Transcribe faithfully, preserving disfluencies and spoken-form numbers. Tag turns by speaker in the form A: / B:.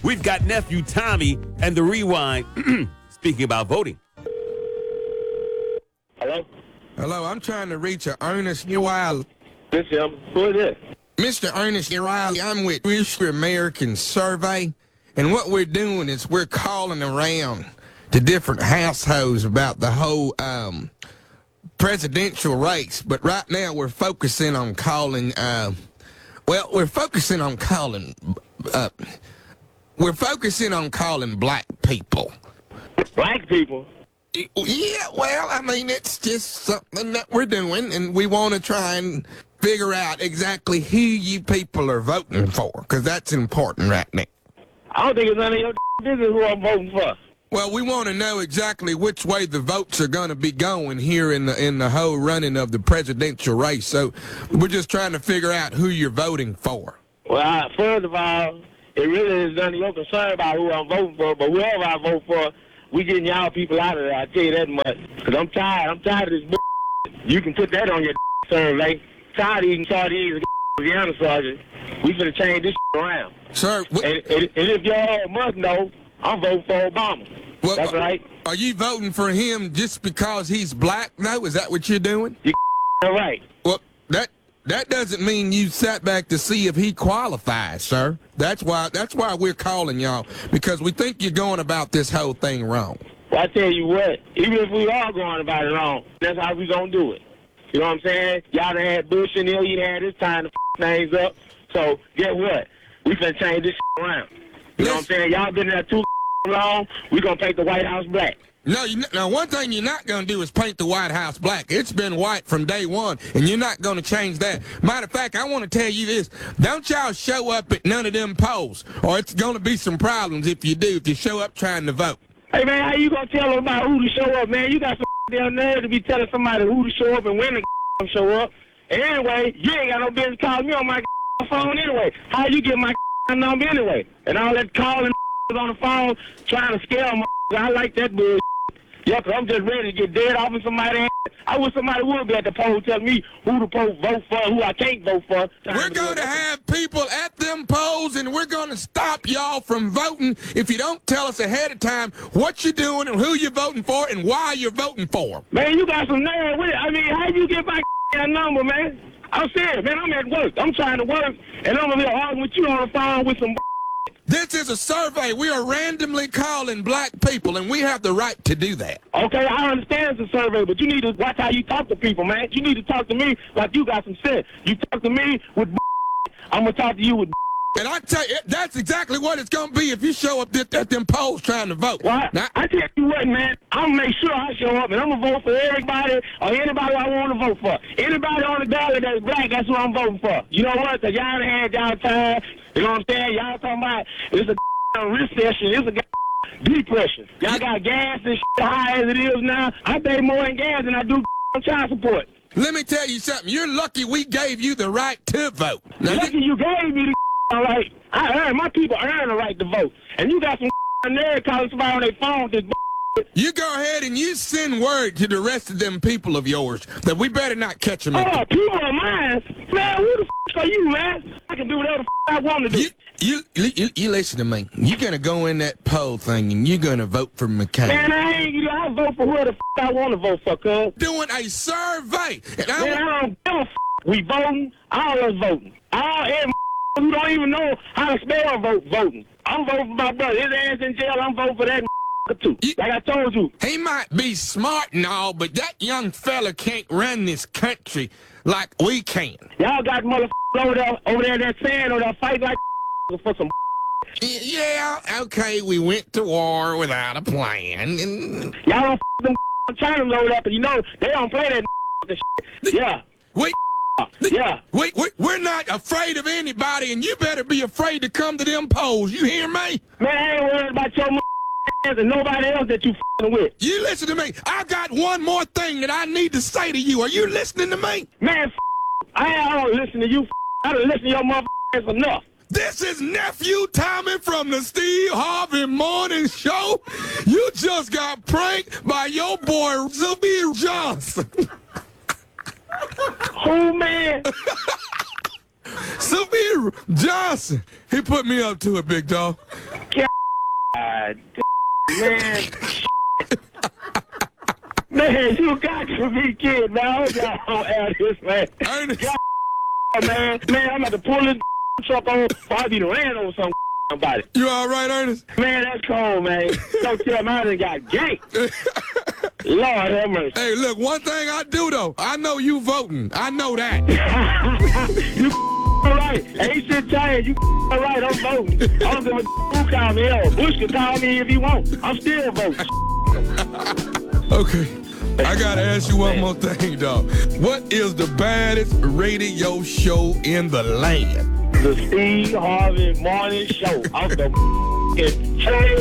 A: We've got nephew Tommy and the Rewind speaking about voting.
B: Hello?
C: Hello, I'm trying to reach a Ernest Ewell.
B: This him. Who is this?
C: Mister Ernest Ewell, I'm with Wish American Survey, and what we're doing is we're calling around to different households about the whole um, presidential race, but right now we're focusing on calling, uh, well, we're focusing on calling, uh, we're focusing on calling black people.
B: Black people?
C: Yeah, well, I mean, it's just something that we're doing, and we want to try and figure out exactly who you people are voting for, because that's important right now.
B: I don't think it's none of your business who I'm voting for.
C: Well, we want to know exactly which way the votes are going to be going here in the in the whole running of the presidential race. So we're just trying to figure out who you're voting for.
B: Well, I, first of all, it really is none of your concern about who I'm voting for, but whoever I vote for, we getting y'all people out of there, I tell you that much. Because I'm tired. I'm tired of this bull. You can put that on your survey. Tired of eating sardines and Louisiana sergeant. We finna change this around.
C: Sir,
B: and, and, and if y'all must know, I'm voting for Obama.
C: Well,
B: that's right.
C: Are you voting for him just because he's black, though? Is that what you're doing?
B: You're right.
C: Well, that that doesn't mean you sat back to see if he qualifies, sir. That's why that's why we're calling y'all, because we think you're going about this whole thing wrong.
B: Well, I tell you what, even if we are going about it wrong, that's how we gonna do it. You know what I'm saying? Y'all done had Bush and Hill, he had his time to f things up. So, guess what? We finna change this around. You know what I'm saying? Y'all been there too long, we gonna paint the White House black.
C: No, you, now one thing you're not going to do is paint the White House black. It's been white from day one, and you're not going to change that. Matter of fact, I want to tell you this. Don't y'all show up at none of them polls, or it's going to be some problems if you do, if you show up trying to vote.
B: Hey, man, how you going to tell them about who to show up, man? You got some damn nerve to be telling somebody who to show up and when to show up. And anyway, you ain't got no business calling me on my phone anyway. How you get my number anyway? And all that calling on the phone trying to scare them. I like that bullshit. Yeah, cause I'm just ready to get dead off of somebody's ass. I wish somebody would be at the poll telling me who to poll vote for, who I can't vote for.
C: We're going to have people at them polls, and we're going to stop y'all from voting if you don't tell us ahead of time what you're doing and who you're voting for and why you're voting for.
B: Man, you got some nerve with it. I mean, how you get my number, man? I'm serious, man. I'm at work. I'm trying to work, and I'm going to be arguing with you on the phone with some.
C: This is a survey. We are randomly calling black people, and we have the right to do that.
B: Okay, I understand it's a survey, but you need to watch how you talk to people, man. You need to talk to me like you got some sense. You talk to me with I'm going to talk to you with
C: And I tell you, that's exactly what it's going to be if you show up at, at them polls trying to vote.
B: Well,
C: now,
B: I tell you what, man, I'm going to make sure I show up, and I'm going to vote for everybody or anybody I want to vote for. Anybody on the ballot that's black, that's who I'm voting for. You know what? Because y'all done had y'all time. You know what I'm saying? Y'all talking about it's a recession. It's a depression. Y'all got gas and shit high as it is now. I pay more in gas than I do on child support.
C: Let me tell you something. You're lucky we gave you the right to vote. Now,
B: lucky you gave me the all right. I earned, my people earn the right to vote. And you got some nerd calling somebody on their phone with this.
C: You go ahead and you send word to the rest of them people of yours that we better not catch them.
B: Oh, people of mine? Man, who the f*** are you, man? I can do whatever the f*** I want to do.
C: You, you, you, you listen to me. You're going to go in that poll thing and you're going to vote for McCain.
B: Man, I ain't, you know, I vote for whoever the f*** I want to vote for, cuz.
C: Doing a survey. And I,
B: man, I don't give a f***. We voting, all us voting. All every who don't even know how to spell vote voting. I'm voting for my brother. His ass in jail, I'm voting for that too. You, like I told you.
C: He might be smart and all, but that young fella can't run this country like we can.
B: Y'all got motherfuckers over there, over there that saying or that fight like for some.
C: Yeah, okay, we went to war without a plan. And
B: y'all don't f them China load up, and you know they don't play that shit. Yeah.
C: We.
B: Yeah.
C: We, we, we're not afraid of anybody, and you better be afraid to come to them polls. You hear me?
B: Man, I ain't worried about your ass and nobody else that you f***ing with.
C: You listen to me. I got one more thing that I need to say to you. Are you listening to me?
B: Man, f I don't listen to you. F I don't listen to your mother ass enough.
C: This is Nephew Tommy from the Steve Harvey Morning Show. You just got pranked by your boy, Sylvia Johnson.
B: Who, man?
C: Superhero Johnson. He put me up to it, big dog.
B: God, man. Man, you got to be kidding, man. I got on out this, man.
C: Ernest.
B: God, man. Man, I'm about to pull this truck on before I be ran over some somebody.
C: You all right, Ernest?
B: Man, that's cold, man. Don't tell me I done got ganked. Lord have mercy.
C: Hey, look, one thing I do, though, I know you voting. I know that.
B: You all right. Ain't shit changed. You all right. I'm voting. I don't give a who call me. Hell, Bush can call me if he wants. I'm still voting.
C: Okay. I gotta ask you one more thing, dog. What is the baddest radio show in the land?
B: The Steve Harvey Morning Show. I'm the f***ing